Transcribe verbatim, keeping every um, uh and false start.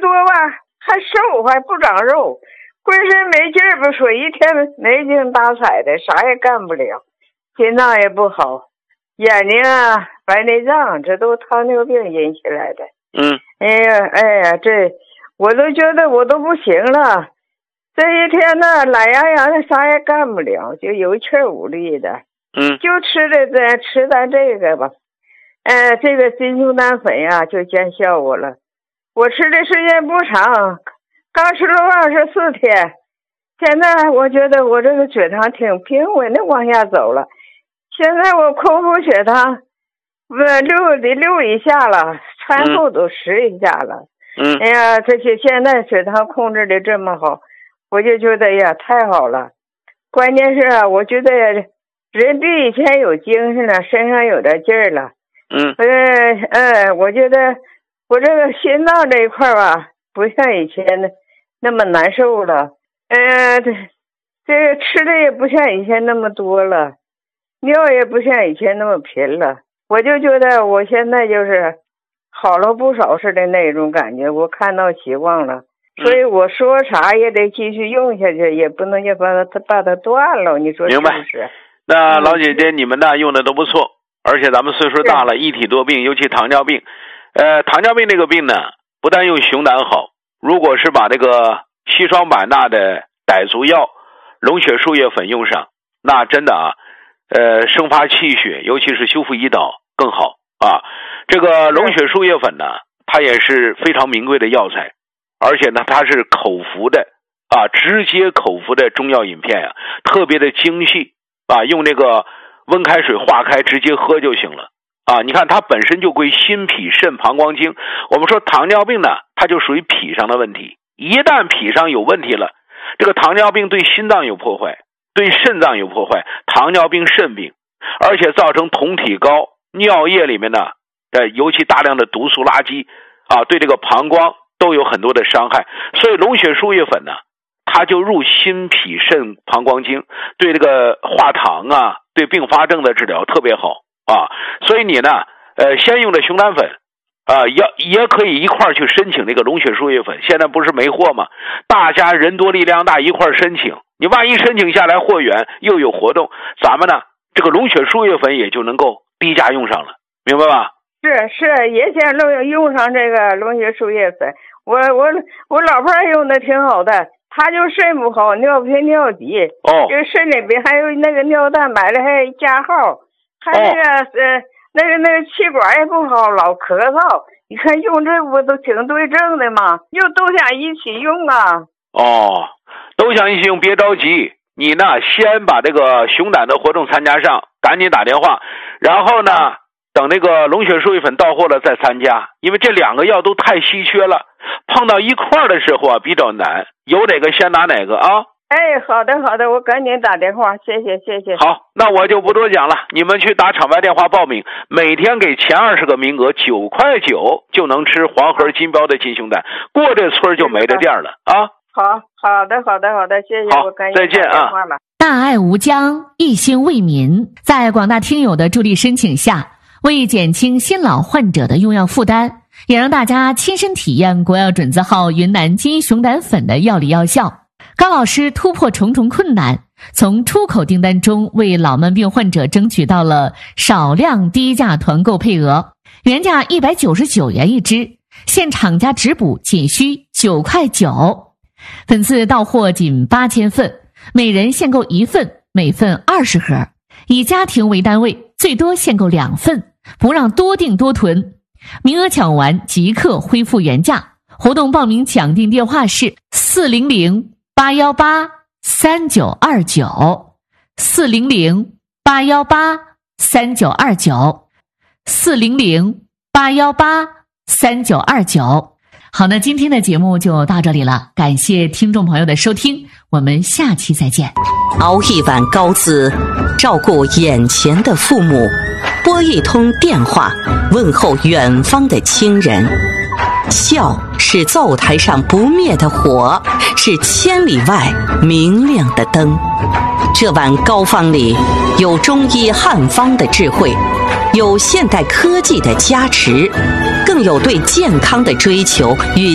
多吧，还瘦还不长肉，浑身没劲儿不说，一天没精打采的，啥也干不了，心脏也不好，眼睛啊白内障，这都糖尿病引起来的。 嗯， 哎呀哎呀，这我都觉得我都不行了，这一天呢懒洋洋的，啥也干不了，就有气无力的。 嗯， 就吃的咱吃咱这个吧，呃，这个金熊胆粉呀、啊、就见效果了。我吃的时间不长，刚吃了二十四天，现在我觉得我这个血糖挺平稳的往下走了。现在我空腹血糖不六得六以下了，餐后都十以下了。 嗯， 哎呀，这些现在血糖控制的这么好，我就觉得呀太好了。关键是啊，我觉得人比以前有精神了，身上有点劲儿了。 嗯， 呃呃，我觉得我这个心脏这一块吧，不像以前的那么难受了。呃，这这个吃的也不像以前那么多了，尿也不像以前那么频了。我就觉得我现在就是好了不少似的那种感觉，我看到希望了。所以我说啥也得继续用下去，也不能就把它把它断了。你说是不是？ 那老姐姐，你们呢用的都不错，而且咱们岁数大了，一体多病，尤其糖尿病。呃，糖尿病这个病呢，不但用熊胆好，如果是把这个硒霜版纳的傣族药、龙血树叶粉用上，那真的啊，呃，生发气血，尤其是修复胰岛更好啊。这个龙血树叶粉呢，它也是非常名贵的药材，而且呢，它是口服的啊，直接口服的中药饮片呀、啊，特别的精细。啊，用那个温开水化开，直接喝就行了啊！你看它本身就归心脾肾膀胱经。我们说糖尿病呢，它就属于脾上的问题。一旦脾上有问题了，这个糖尿病对心脏有破坏，对肾脏有破坏，糖尿病肾病，而且造成酮体高，尿液里面呢，呃，尤其大量的毒素垃圾啊，对这个膀胱都有很多的伤害。所以龙血树叶粉呢，它就入心脾肾膀胱经，对这个化糖啊，对并发症的治疗特别好啊。所以你呢，呃，先用的熊胆粉啊，也也可以一块儿去申请这个龙血树叶粉。现在不是没货吗？大家人多力量大，一块儿申请。你万一申请下来货源又有活动，咱们呢这个龙血树叶粉也就能够低价用上了，明白吧？ 是是，也想用用上这个龙血树叶粉。我我我老伴儿用的挺好的。他就肾不好，尿频尿急， 哦， 这个肾里边还有那个尿蛋白的还加号，还那个、哦、呃那个那个气管也不好，老咳嗽。你看用这不都挺对症的吗？又都想一起用啊。 哦，都想一起用，别着急，你呢先把这个熊胆的活动参加上，赶紧打电话，然后呢等那个龙血树叶粉到货了再参加，因为这两个药都太稀缺了，碰到一块儿的时候啊比较难，有哪个先拿哪个啊。 哎，好的好的，我赶紧打电话，谢谢谢谢。 好，那我就不多讲了，你们去打场外电话报名，每天给前二十个名额，九块九就能吃黄河金标的金熊胆，过这村就没这店了啊。 好好的好的好的，谢谢，我赶紧再见啊。 大爱无疆，一心为民，在广大听友的助力申请下，为减轻新老患者的用药负担，也让大家亲身体验国药准字号云南金熊胆粉的药理药效。高老师突破重重困难，从出口订单中为老慢病患者争取到了少量低价团购配额，原价一百九十九元一支，现厂家直补仅需九块九。本次到货仅八千份，每人限购一份，每份二十盒，以家庭为单位，最多限购两份，不让多订多囤。名额抢完即刻恢复原价。活动报名抢订电话是四零零八一八三九二九，四零零八一八三九二九，四零零八一八三九二九。好，那今天的节目就到这里了，感谢听众朋友的收听，我们下期再见。 熬一碗高滋，照顾眼前的父母，拨一通电话，问候远方的亲人。笑是灶台上不灭的火，是千里外明亮的灯。这碗膏方里有中医汉方的智慧，有现代科技的加持，更有对健康的追求与